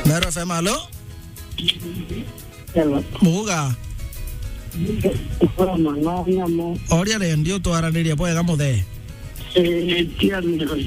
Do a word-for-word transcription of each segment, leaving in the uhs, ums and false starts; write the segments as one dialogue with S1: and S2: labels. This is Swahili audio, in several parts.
S1: Mero F M, alo?
S2: Hello.
S1: Muga.
S2: Kwa mano nyamo.
S1: Oria rendio twaraniria bwega muthe.
S2: Eh, tia miro.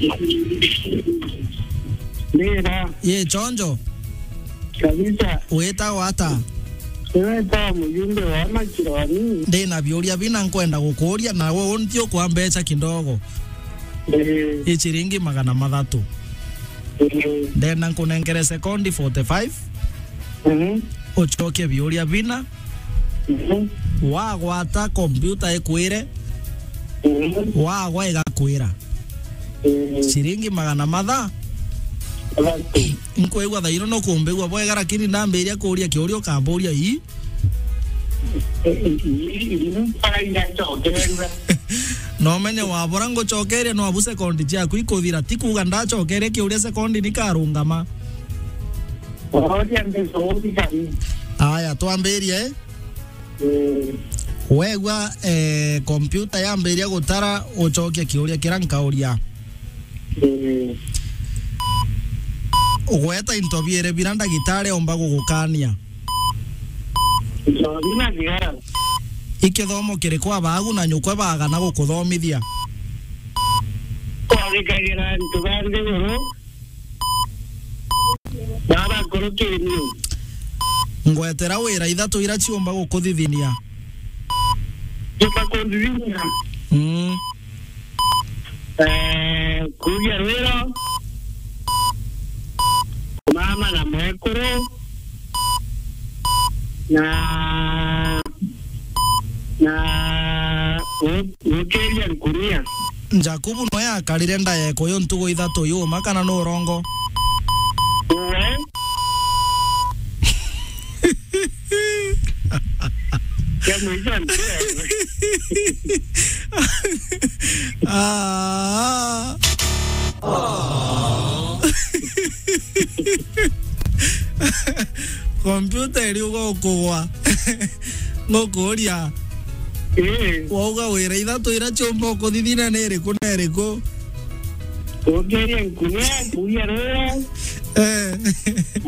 S2: Mira,
S1: Ye chonjo.
S2: kabisa.
S1: Weta wata.
S2: Wewe ta mjumbe wa makirani.
S1: Ndina biuria bina nkwenda gukuria na wo ntio kwa mbeca kindogo.
S2: Eh,
S1: Ichiringi magana mathatu.
S2: eh,
S1: Ndena nkunengere sekondi forty-five.
S2: mhm,
S1: Uchoke biuria bina.
S2: mhm,
S1: Wagwata kompyuta ikwire.
S2: mhm,
S1: Wagwa igakwira.
S2: eh,
S1: Chiringi magana matha.
S2: watu.
S1: Nkwigua thaino no kumbigua bwega lakini ndambiria kuria kiurio kamburia ii.
S2: Eh, ini painda chokerwa.
S1: No menye wabora ngucokeria no abu sekondi ciaku ikuthira ti kuga ndacokeria kiuria sekondi ni karungama.
S2: Oria mbeso kari.
S1: Aya twambirie eh?
S2: Eh,
S1: Wegwa eh, kompyuta yambiria gutara ucokia kiuria kira nkauria.
S2: eh,
S1: Ugweta intobiere bira ndagitari omba gugukania.
S2: Sorina gara.
S1: Ikithomo kiri kwa bagu na nyukwe baga na gukuthomithia.
S2: Kwa kagira ntubande goro. Baba korokeni.
S1: Ngwetera wira ithatu ira ciomba gukuthithinia.
S2: Tupa kondinya.
S1: Mm.
S2: Eh, kuya wero. Mama na mwekuru. Na na ukeria nkuria.
S1: Jakubu no yakarire ndayeko yo ntugo ithatu yuma kana no rongo.
S2: Uwe. Kemu isan.
S1: Ah. Kompyuta iri ugokugwa ngukuria
S2: Eh,
S1: wauga wira ithatu ira ciomba ukuthithina ni iriku na iriku
S2: ukeria nkuria, kuya wero.
S1: eh